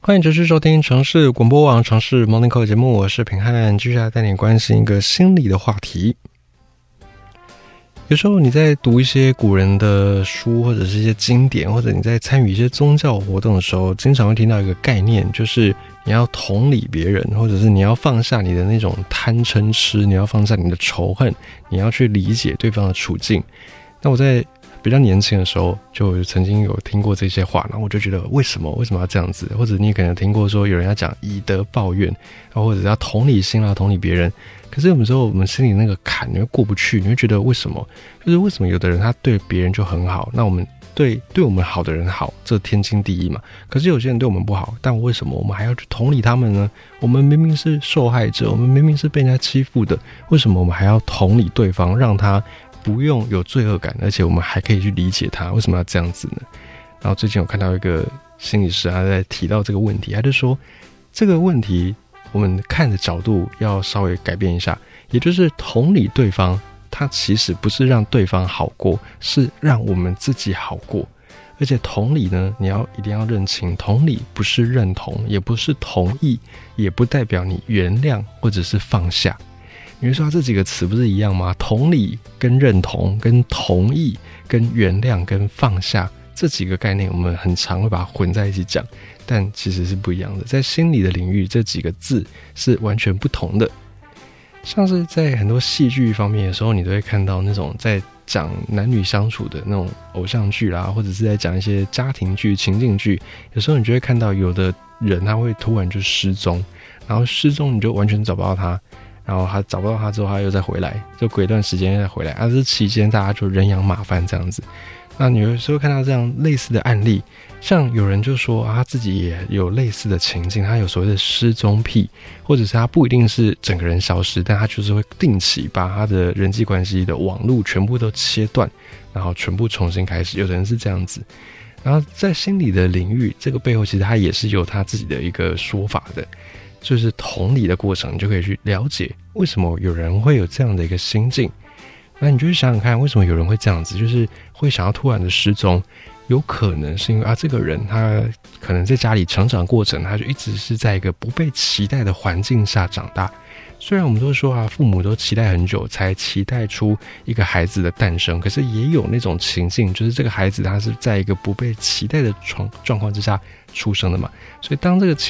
欢迎持续收听城市广播网城市 Morning Call 节目，我是平汉，接下来带你关心一个心理的话题。有时候你在读一些古人的书，或者是一些经典，或者你在参与一些宗教活动的时候，经常会听到一个概念，就是你要同理别人，或者是你要放下你的那种贪嗔痴，你要放下你的仇恨，你要去理解对方的处境。那我在比较年轻的时候就曾经有听过这些话，然后我就觉得为什么要这样子，或者你可能听过说有人要讲以德报怨，或者要同理心同理别人，可是有时候我们心里那个坎你会过不去，你会觉得为什么有的人他对别人就很好，那我们对我们好的人好，这天经地义嘛。可是有些人对我们不好，但为什么我们还要去同理他们呢？我们明明是受害者，我们明明是被人家欺负的，为什么我们还要同理对方，让他不用有罪恶感，而且我们还可以去理解他，为什么要这样子呢？然后最近有看到一个心理师他在提到这个问题，他就说这个问题我们看的角度要稍微改变一下，也就是同理对方，他其实不是让对方好过，是让我们自己好过。而且同理呢，你一定要认清，同理不是认同，也不是同意，也不代表你原谅或者是放下。你会说这几个词不是一样吗？同理跟认同跟同意跟原谅跟放下这几个概念，我们很常会把它混在一起讲，但其实是不一样的。在心理的领域，这几个字是完全不同的。像是在很多戏剧方面的时候，你都会看到那种在讲男女相处的那种偶像剧啦，或者是在讲一些家庭剧情境剧，有时候你就会看到有的人他会突然就失踪，然后失踪你就完全找不到他，然后他找不到他之后他又再回来，就隔一段时间又再回来，这期间大家就人仰马翻这样子。那你有时候看到这样类似的案例，像有人就说他自己也有类似的情境，他有所谓的失踪癖，或者是他不一定是整个人消失，但他就是会定期把他的人际关系的网路全部都切断，然后全部重新开始，有的人是这样子。然后在心理的领域，这个背后其实他也是有他自己的一个说法的，就是同理的过程，你就可以去了解为什么有人会有这样的一个心境。那你就去想想看，为什么有人会这样子，就是会想要突然的失踪，有可能是因为这个人他可能在家里成长过程，他就一直是在一个不被期待的环境下长大。虽然我们都说父母都期待很久才期待出一个孩子的诞生，可是也有那种情境，就是这个孩子他是在一个不被期待的状况之下出生的嘛。所以当这个